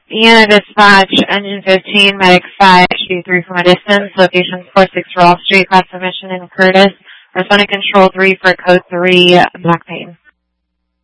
Indiana Dispatch, Engine 15, Medic 5, HB3 from a distance, location 46 Rawl Street, class submission in Curtis, responding control 3 for code 3, back pain.